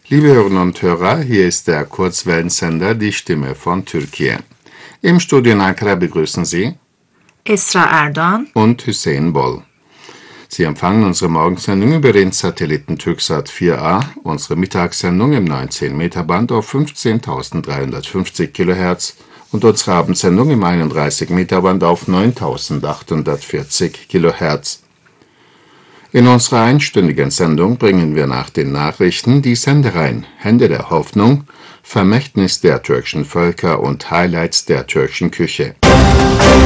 Liebe Hörerinnen und Hörer, hier ist der Kurzwellensender Die Stimme von Türkei. Im Studio in Ankara begrüßen Sie Esra Erdoğan und Hüseyin Bol. Sie empfangen unsere Morgensendung über den Satelliten Türksat 4A, unsere Mittagssendung im 19-Meter-Band auf 15.350 kHz und unsere Abendsendung im 31-Meter-Band auf 9.840 kHz. In unserer einstündigen Sendung bringen wir nach den Nachrichten die Sendereien Hände der Hoffnung, Vermächtnis der türkischen Völker und Highlights der türkischen Küche.